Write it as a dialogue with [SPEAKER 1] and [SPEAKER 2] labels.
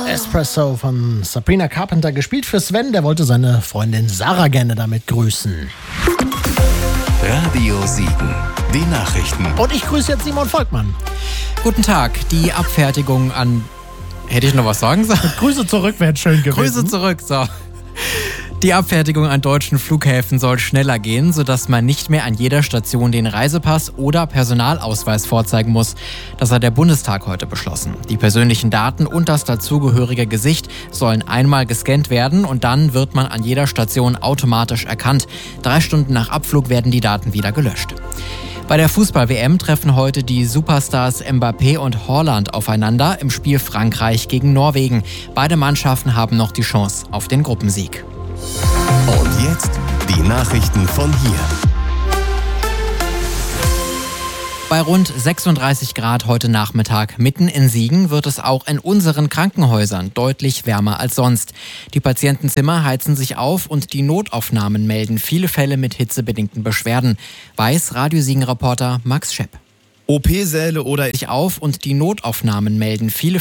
[SPEAKER 1] Espresso von Sabrina Carpenter, gespielt für Sven. Der wollte seine Freundin Sarah gerne damit grüßen.
[SPEAKER 2] Radio Siegen, die Nachrichten.
[SPEAKER 1] Und ich grüße jetzt Simon Volkmann.
[SPEAKER 3] Guten Tag. Die Abfertigung an... Hätte ich noch was sagen sollen?
[SPEAKER 1] Grüße zurück wären schön gewesen.
[SPEAKER 3] Grüße zurück, so. Die Abfertigung an deutschen Flughäfen soll schneller gehen, sodass man nicht mehr an jeder Station den Reisepass oder Personalausweis vorzeigen muss. Das hat der Bundestag heute beschlossen. Die persönlichen Daten und das dazugehörige Gesicht sollen einmal gescannt werden und dann wird man an jeder Station automatisch erkannt. 3 Stunden nach Abflug werden die Daten wieder gelöscht. Bei der Fußball-WM treffen heute die Superstars Mbappé und Haaland aufeinander im Spiel Frankreich gegen Norwegen. Beide Mannschaften haben noch die Chance auf den Gruppensieg.
[SPEAKER 2] Und jetzt die Nachrichten von hier.
[SPEAKER 3] Bei rund 36 Grad heute Nachmittag mitten in Siegen wird es auch in unseren Krankenhäusern deutlich wärmer als sonst. Die Patientenzimmer heizen sich auf und die Notaufnahmen melden viele Fälle mit hitzebedingten Beschwerden, weiß Radio Siegen-Reporter Max Schepp.
[SPEAKER 4] OP-Säle oder
[SPEAKER 3] sich auf und die Notaufnahmen melden viele